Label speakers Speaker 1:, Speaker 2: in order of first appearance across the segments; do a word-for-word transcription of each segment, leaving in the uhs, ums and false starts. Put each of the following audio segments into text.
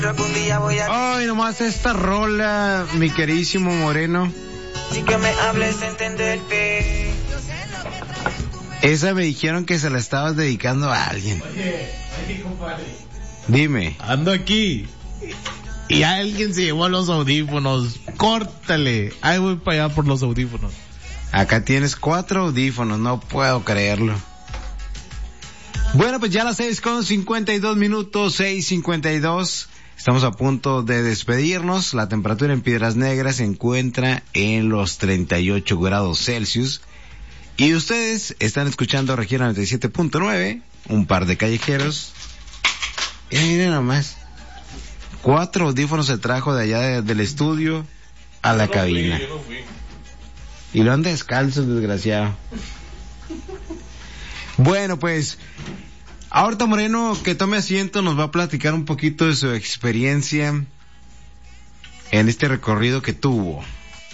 Speaker 1: Ay, nomás esta rola, mi queridísimo Moreno.
Speaker 2: Si que me hables, entenderte.
Speaker 1: Esa me dijeron que se la estabas dedicando a alguien.
Speaker 3: Oye, oye, compadre.
Speaker 1: Dime.
Speaker 3: Ando aquí y alguien se llevó los audífonos. Córtale. Ahí voy para allá por los audífonos.
Speaker 1: Acá tienes cuatro audífonos, no puedo creerlo. Bueno, pues ya las seis con cincuenta y dos minutos, seis cincuenta y dos. Estamos a punto de despedirnos. La temperatura en Piedras Negras se encuentra en los treinta y ocho grados Celsius. Y ustedes están escuchando Región noventa y siete punto nueve, un par de callejeros. Y miren nomás. Cuatro audífonos se trajo de allá de, del estudio a la yo no cabina. Fui, yo no fui. Y lo anda descalzo, desgraciado. Bueno, pues, ahorita Moreno, que tome asiento, nos va a platicar un poquito de su experiencia en este recorrido que tuvo.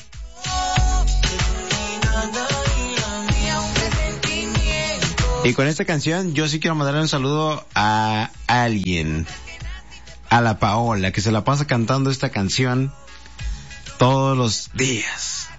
Speaker 1: Y con esta canción yo sí quiero mandarle un saludo a alguien, a la Paola, que se la pasa cantando esta canción todos los días.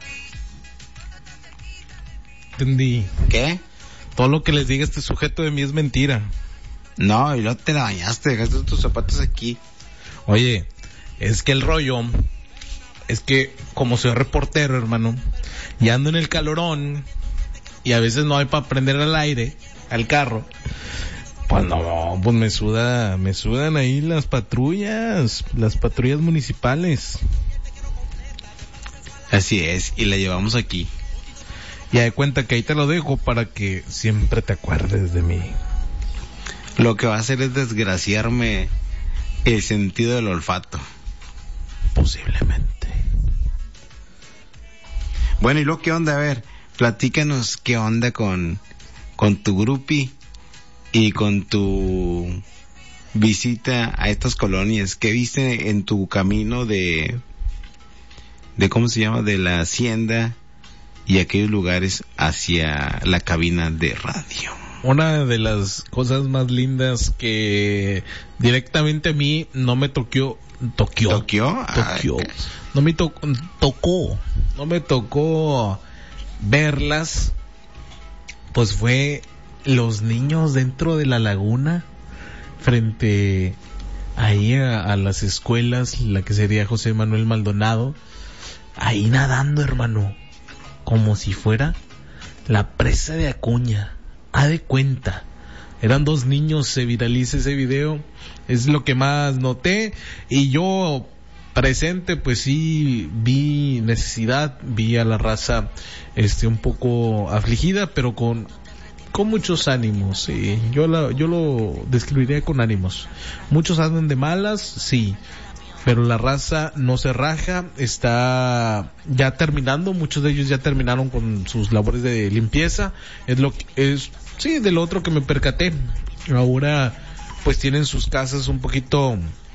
Speaker 3: Entendí.
Speaker 1: ¿Qué?
Speaker 3: Todo lo que les diga este sujeto de mí es mentira.
Speaker 1: No, y no te la bañaste, dejaste tus zapatos aquí.
Speaker 3: Oye, es que el rollo es que como soy reportero, hermano, y ando en el calorón y a veces no hay para prender al aire al carro, pues no, pues me suda, me sudan ahí las patrullas, las patrullas municipales.
Speaker 1: Así es, y la llevamos aquí.
Speaker 3: Ya de cuenta que ahí te lo dejo para que siempre te acuerdes de mí.
Speaker 1: Lo que va a hacer es desgraciarme el sentido del olfato.
Speaker 3: Posiblemente.
Speaker 1: Bueno, ¿y luego qué onda? A ver, platícanos qué onda con, con tu groupie y con tu visita a estas colonias. ¿Qué viste en tu camino de, de cómo se llama, de la hacienda y aquellos lugares hacia la cabina de radio?
Speaker 3: Una de las cosas más lindas que directamente a mí no me toquó, toquó,
Speaker 1: ¿Toquio?
Speaker 3: toquó, no me to- tocó, no me tocó verlas, pues fue los niños dentro de la laguna, frente ahí a, a las escuelas, la que sería José Manuel Maldonado, ahí nadando, hermano, como si fuera la presa de Acuña. Ha de cuenta, eran dos niños, se viraliza ese video, es lo que más noté, y yo presente pues sí vi necesidad, vi a la raza este un poco afligida, pero con con muchos ánimos, sí. yo la, yo lo describiría con ánimos. Muchos andan de malas, sí, pero la raza no se raja, está ya terminando, muchos de ellos ya terminaron con sus labores de limpieza, es lo que es, sí, de lo otro que me percaté. Ahora pues tienen sus casas un poquito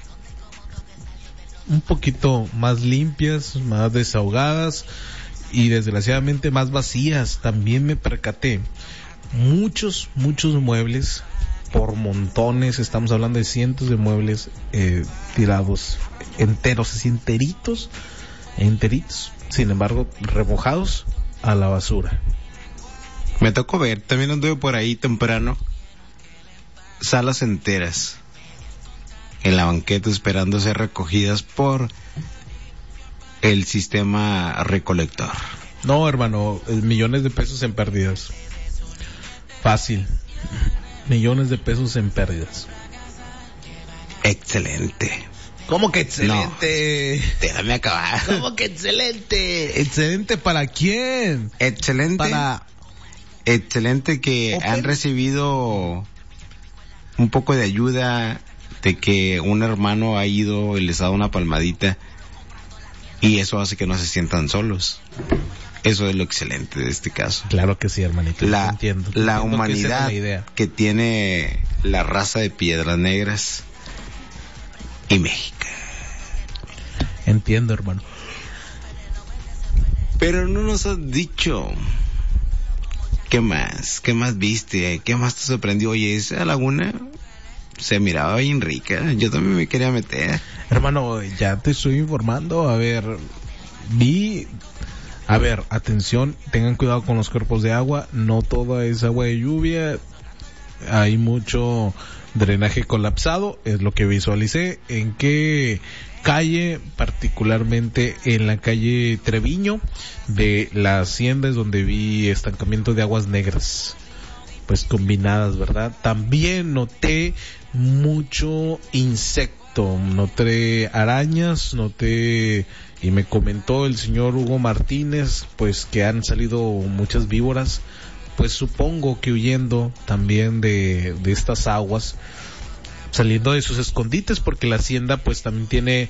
Speaker 3: un poquito más limpias, más desahogadas y desgraciadamente más vacías. También me percaté muchos, muchos muebles por montones, estamos hablando de cientos de muebles eh, tirados enteros, así enteritos, enteritos, sin embargo remojados a la basura.
Speaker 1: Me tocó ver, también anduve por ahí temprano, salas enteras en la banqueta esperando ser recogidas por el sistema recolector.
Speaker 3: No, hermano, millones de pesos en pérdidas. Fácil. Millones de pesos en pérdidas.
Speaker 1: Excelente.
Speaker 3: ¿Cómo que excelente?
Speaker 1: No, déjame acabar.
Speaker 3: ¿Cómo que excelente? ¿Excelente para quién?
Speaker 1: Excelente.
Speaker 3: Para...
Speaker 1: Excelente que
Speaker 3: Open.
Speaker 1: han recibido un poco de ayuda, de que un hermano ha ido y les ha dado una palmadita, y eso hace que no se sientan solos. Eso es lo excelente de este caso.
Speaker 3: Claro que sí, hermanito.
Speaker 1: La,
Speaker 3: entiendo.
Speaker 1: la
Speaker 3: entiendo
Speaker 1: humanidad
Speaker 3: que, la
Speaker 1: que tiene la raza de Piedras Negras y México.
Speaker 3: Entiendo, hermano.
Speaker 1: Pero no nos has dicho qué más, qué más viste, qué más te sorprendió. Oye, esa laguna se miraba bien rica, yo también me quería meter.
Speaker 3: Hermano, ya te estoy informando. A ver, vi... A ver, atención, tengan cuidado con los cuerpos de agua. No toda es agua de lluvia. Hay mucho drenaje colapsado, es lo que visualicé. ¿En qué calle? Particularmente en la calle Treviño de la Hacienda es donde vi estancamiento de aguas negras, pues combinadas, ¿verdad? También noté mucho insecto, noté arañas, noté, y me comentó el señor Hugo Martínez, pues que han salido muchas víboras, pues supongo que huyendo también de, de estas aguas, saliendo de sus escondites, porque la hacienda pues también tiene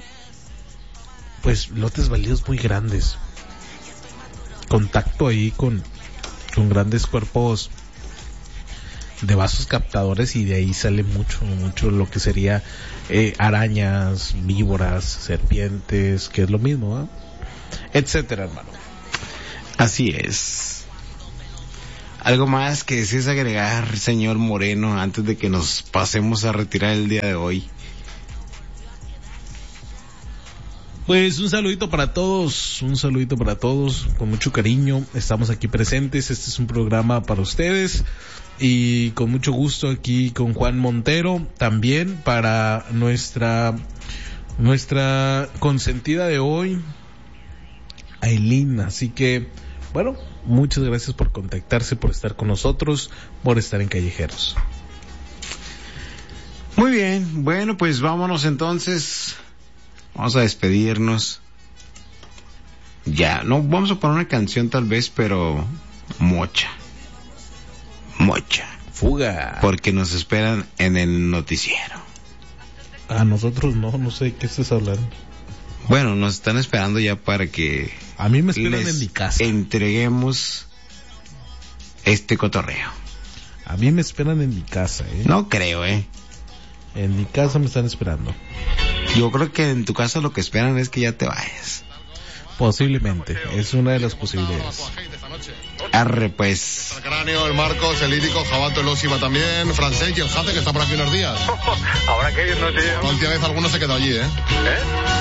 Speaker 3: pues lotes baldíos muy grandes, contacto ahí con, con grandes cuerpos de vasos captadores, y de ahí sale mucho, mucho lo que sería eh, arañas, víboras, serpientes, que es lo mismo, ¿eh? Etcétera, hermano.
Speaker 1: Así es. ¿Algo más que desees agregar, señor Moreno, antes de que nos pasemos a retirar el día de hoy?
Speaker 3: Pues un saludito para todos, un saludito para todos, con mucho cariño, estamos aquí presentes, este es un programa para ustedes, y con mucho gusto aquí con Juan Montero, también para nuestra, nuestra consentida de hoy, Aileen, así que, bueno, muchas gracias por contactarse, por estar con nosotros, por estar en Callejeros.
Speaker 1: Muy bien, bueno, pues vámonos entonces. Vamos a despedirnos. Ya, no, vamos a poner una canción tal vez, pero mocha. Mocha.
Speaker 3: Fuga.
Speaker 1: Porque nos esperan en el noticiero.
Speaker 3: A nosotros no, no sé qué estás hablando.
Speaker 1: Bueno, nos están esperando ya para que...
Speaker 3: A mí me esperan
Speaker 1: les
Speaker 3: en mi casa.
Speaker 1: Entreguemos este cotorreo.
Speaker 3: A mí me esperan en mi casa, ¿eh?
Speaker 1: No creo, ¿eh?
Speaker 3: En mi casa me están esperando.
Speaker 1: Yo creo que en tu casa lo que esperan es que ya te vayas.
Speaker 3: Posiblemente, es una de las posibilidades.
Speaker 1: Arre, pues.
Speaker 4: El Cráneo, el Marcos, el Lírico, Jabato, el Osima también, Francés y el Jate, que está por aquí unos días.
Speaker 5: Ahora que ir, no, tío.
Speaker 4: La última vez alguno se quedó allí, ¿eh?
Speaker 5: ¿Eh?